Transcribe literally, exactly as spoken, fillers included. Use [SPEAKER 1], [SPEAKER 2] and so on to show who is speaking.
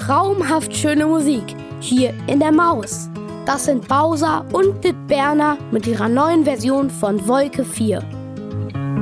[SPEAKER 1] traumhaft schöne Musik hier in der Maus. Das sind Bowser und Bitberner mit ihrer neuen Version von Wolke vier.